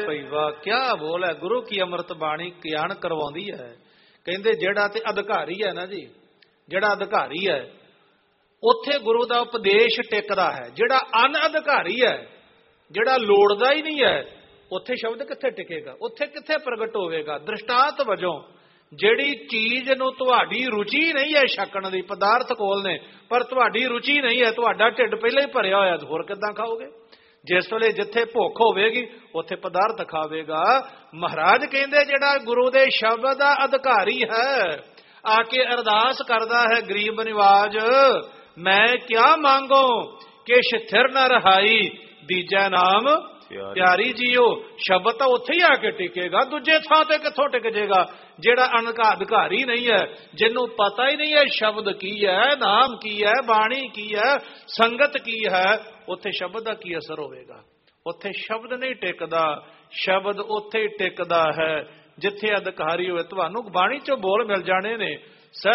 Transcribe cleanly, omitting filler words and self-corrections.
ਭਈ ਵਾਹ, ਕਿਆ ਬੋਲ ਹੈ। ਗੁਰੂ ਕੀ ਅੰਮ੍ਰਿਤ ਬਾਣੀ ਗਿਆਨ ਕਰਵਾਉਂਦੀ ਹੈ। ਕਹਿੰਦੇ ਜਿਹੜਾ ਤੇ ਅਧਿਕਾਰੀ ਹੈ ਨਾ ਜੀ, ਜਿਹੜਾ ਅਧਿਕਾਰੀ ਹੈ ਉੱਥੇ ਗੁਰੂ ਦਾ ਉਪਦੇਸ਼ ਟਿਕਦਾ ਹੈ। ਜਿਹੜਾ ਅਨਅਧਿਕਾਰੀ ਹੈ, ਜਿਹੜਾ ਲੋੜਦਾ ਹੀ ਨਹੀਂ ਹੈ, ਉੱਥੇ ਸ਼ਬਦ ਕਿੱਥੇ ਟਿਕੇਗਾ, ਉੱਥੇ ਕਿੱਥੇ ਪ੍ਰਗਟ ਹੋਵੇਗਾ। ਦ੍ਰਿਸ਼ਟਾਂਤ ਵਜੋਂ ਜਿਹੜੀ ਚੀਜ਼ ਨੂੰ ਤੁਹਾਡੀ ਰੁਚੀ ਨਹੀਂ ਹੈ ਛਕਣ ਦੀ, ਪਦਾਰਥ ਕੋਲ ਨੇ ਪਰ ਤੁਹਾਡੀ ਰੁਚੀ ਨਹੀਂ ਹੈ, ਤੁਹਾਡਾ ਢਿੱਡ ਪਹਿਲਾਂ ਹੀ ਭਰਿਆ ਹੋਇਆ, ਹੋਰ ਕਿੱਦਾਂ ਖਾਓਗੇ। ਜਿਸ ਵੇਲੇ ਜਿੱਥੇ ਭੁੱਖ ਹੋਵੇਗੀ ਉੱਥੇ ਪਦਾਰਥ ਖਾਵੇਗਾ। ਮਹਾਰਾਜ ਕਹਿੰਦੇ ਜਿਹੜਾ ਗੁਰੂ ਦੇ ਸ਼ਬਦ ਦਾ ਅਧਿਕਾਰੀ ਹੈ, ਆ ਕੇ ਅਰਦਾਸ ਕਰਦਾ ਹੈ ਗਰੀਬ ਨਿਵਾਜ, ਮੈਂ ਕਿਆ ਮੰਗੋ ਕਿ ਸਥਿਰ ਨ ਰਹਾਈ ਦੀਜੈ ਨਾਮ ਪਿਆਰੀ ਜੀਓ। ਸ਼ਬਦ ਤਾਂ ਉੱਥੇ ਹੀ ਆ ਕੇ ਟਿਕੇਗਾ, ਦੂਜੇ ਥਾਂ ਤੇ ਕਿੱਥੋਂ ਟਿਕ ਜਾਏਗਾ। ਜਿਹੜਾ ਅਧਿਕਾਰੀ ਨਹੀਂ ਹੈ, ਜਿਹਨੂੰ ਪਤਾ ਹੀ ਨਹੀਂ ਹੈ ਸ਼ਬਦ ਕੀ ਹੈ, ਨਾਮ ਕੀ ਹੈ, ਬਾਣੀ ਕੀ ਹੈ, ਸੰਗਤ ਕੀ ਹੈ, ਉੱਥੇ ਸ਼ਬਦ ਦਾ ਕੀ ਅਸਰ ਹੋਵੇਗਾ। ਉੱਥੇ ਸ਼ਬਦ ਨਹੀਂ ਟਿਕਦਾ, ਸ਼ਬਦ ਉੱਥੇ ਹੀ ਟਿਕਦਾ ਹੈ ਜਿੱਥੇ ਅਧਿਕਾਰੀ ਹੋਵੇ। ਤੁਹਾਨੂੰ ਬਾਣੀ ਚੋਂ ਬੋਲ ਮਿਲ ਜਾਣੇ ਨੇ, ਸਹਿ